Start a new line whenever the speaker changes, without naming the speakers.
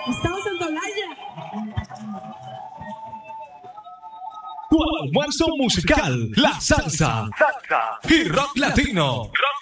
Estamos en Tolaya.
Tu almuerzo musical, la salsa y rock latino.